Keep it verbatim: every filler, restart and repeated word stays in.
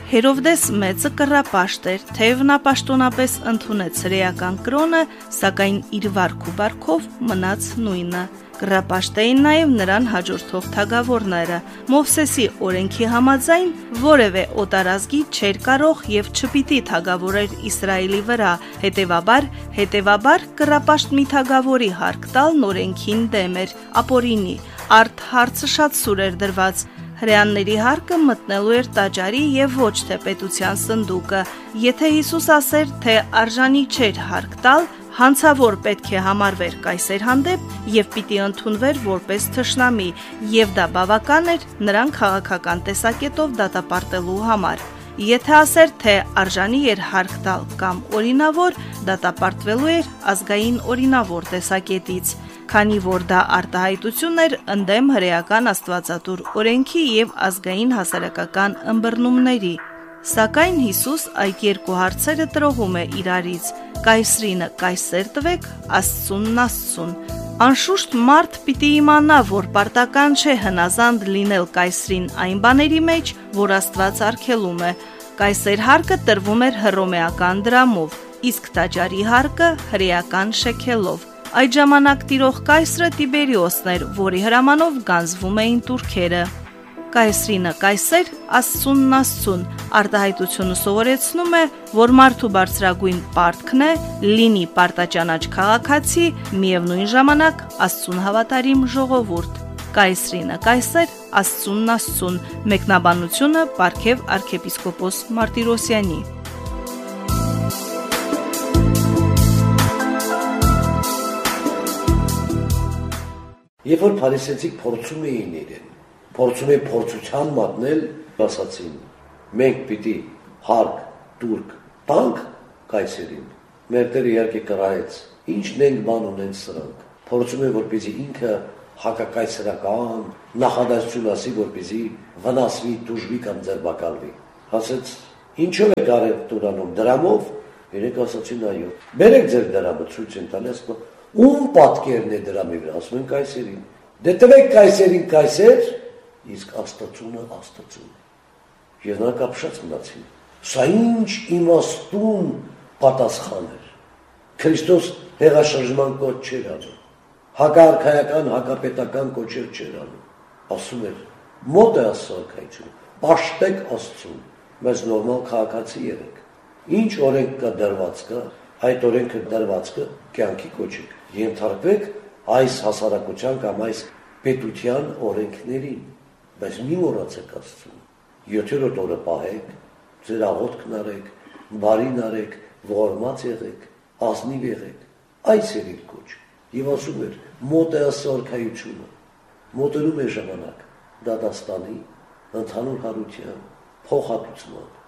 Հերովդես մեծը կռապաշտ էր, թեև նա պաշտոնապես ընդունեց հրեական կրոնը, սակայն իր վարք ու բարքով մնաց նույնը։ Կռապաշտ էին նաև նրան հաջորդող թագավորները։ Մովսեսի օրենքի համաձայն որևէ օտարազգի չէր կարող եւ չպիտի թագավորեր Իսրայելի վրա, հետեւաբար, հետեւաբար կռապաշտ մի թագավորի հարկ տալն օրենքին դեմ էր, ապօրինի, արդ հարցը շատ սուր էր դրված։ Հրեաների հարկը մտնելու էր տաճարի եւ ոչ թե պետության սնդուկը։ Եթե Հիսուս ասեր, թե արժանի չէր հարկ տալ, հանցավոր պետք է համարվեր կայսեր հանդեպ եւ պիտի ընդունվեր որպես թշնամի, եւ դա բավական էր նրան քաղաքական տեսակետով դատապարտելու համար։ Եթե ասեր, թե արժանի էր հարկ տալ կամ օրինավոր, դատապարտվելու էր ազգային օրինավոր տեսակետից, քանի որ դա արտահայտություն էր ընդդեմ հրեական աստվածատուր օրենքի եւ ազգային հասարակական ըմբռնումների։ Սակայն Հիսուս այդ երկու հարցերը տրոհում է իրարից. կայսրինը կայսեր տվեք, Աստծունն Աստծուն։ Անշուշտ մարդ պիտի իմանա, որ պարտական չէ հնազանդ լինել կայսրին այն բաների մեջ, որ Աստված արգելում է։ Կայսեր հարկը տրվում էր հռոմեական դրամով, իսկ տաճարի հարկը հրեական շեքելով։ Այդ ժամանակ տիրող կայսրը Տիբերիոսն էր, որի հրամանով գանձվում էին турքերը։ Կայսրինը կայսեր, Աստծունն Աստծուն արտահայտությունը սովորեցնում է, որ մարդու բարձրագույն պարտքն է լինի պարտաճանաչ քաղաքացի, միևնույն ժամանակ Աստծուն հավատարիմ ժողովուրդ։ Կայսրինը կայսեր, Աստծունն Աստծուն։ Մեկնաբանությունը Պարքև arczepiskopos Martirosyan-ի։ Երբ որ փարիսեցիք փորձում էին իրեն, փորձում էին փորձության մատնել, ասացին, մենք պիտի հարկ, турք, տանք կայսերին, մեր Տերը իհարկե կռահեց, ինչն ենք բան ունեն սրանք, փորձում են որպեսզի ինքը հակակայսերական նախադասություն ասի, որպեսզի վնասվի, տուժվի կամ ձերբակալվի, ասեց, ինչով եք արել տուրանում, դրամով, իրենք ասացին այո, բերեք ձեր դրամը, ցույց են տալիս, ում պատկերն է դրամի վրա, ասում են կայսերին, դե տվեք կայսերին կայսեր, իսկ Աստծունը Աստծուն։ Եվ նրանք ապշած մնացին։ Սա ինչ իմաստուն պատասխան էր։ Քրիստոս հեղաշրջման կոչ չէր անում, հակաարքայական, հակապետական կոչեր չէր անում, ասում էր, մոտ է Աստծո արքայությունը, պաշտեք Աստծուն, մեզ նորմալ քաղաքացի եղեք, ինչ օրենք կա դրված կա, այդ օրենքը դրված կա, կյանքի կոչեք, ենթարկվեք այս հասարակության կամ այս պետության օրենքներին, բայց մի մոռացեք Աստծուն, յոթերորդ օրը պահեք, ձեր աղոթքն արեք, բարին արեք, ողորմած եղեք, ազնիվ եղեք, այս էր իր կոչը, եւ ասում էր, մոտ է Աստծո արքայությունը, մոտենում է ժամանակ դատաստանի, ընդհանուր հարության, փոխհատուցման,